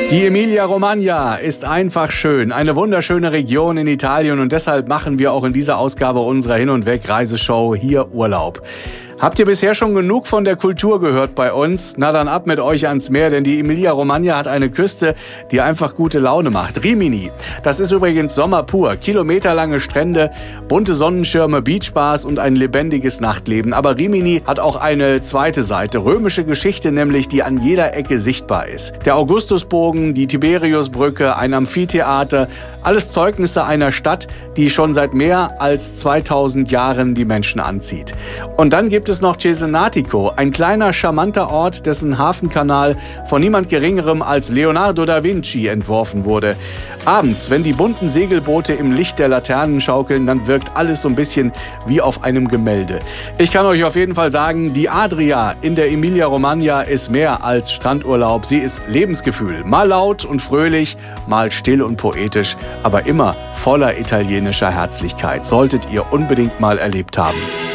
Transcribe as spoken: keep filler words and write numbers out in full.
Die Emilia-Romagna ist einfach schön, eine wunderschöne Region in Italien und deshalb machen wir auch in dieser Ausgabe unserer Hin- und Weg-Reiseshow hier Urlaub. Habt ihr bisher schon genug von der Kultur gehört bei uns? Na dann ab mit euch ans Meer, denn die Emilia-Romagna hat eine Küste, die einfach gute Laune macht. Rimini, das ist übrigens Sommer pur. Kilometerlange Strände, bunte Sonnenschirme, Beachbars und ein lebendiges Nachtleben. Aber Rimini hat auch eine zweite Seite, römische Geschichte nämlich, die an jeder Ecke sichtbar ist. Der Augustusbogen, die Tiberiusbrücke, ein Amphitheater, alles Zeugnisse einer Stadt, die schon seit mehr als zweitausend Jahren die Menschen anzieht. Und dann gibt es noch Cesenatico, ein kleiner, charmanter Ort, dessen Hafenkanal von niemand Geringerem als Leonardo da Vinci entworfen wurde. Abends, wenn die bunten Segelboote im Licht der Laternen schaukeln, dann wirkt alles so ein bisschen wie auf einem Gemälde. Ich kann euch auf jeden Fall sagen, die Adria in der Emilia-Romagna ist mehr als Strandurlaub. Sie ist Lebensgefühl. Mal laut und fröhlich, mal still und poetisch, aber immer voller italienischer Herzlichkeit. Solltet ihr unbedingt mal erlebt haben.